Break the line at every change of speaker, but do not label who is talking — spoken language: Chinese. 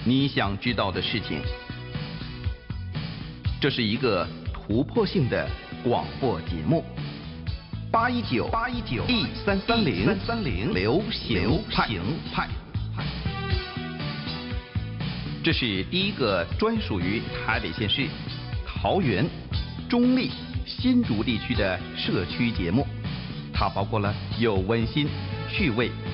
你想知道的事情。这是一个突破性的广播节目。8191330流行派。这是第一个专属于台北县市、桃园、中立、新竹地区的社区节目，它包括了有温馨、趣味、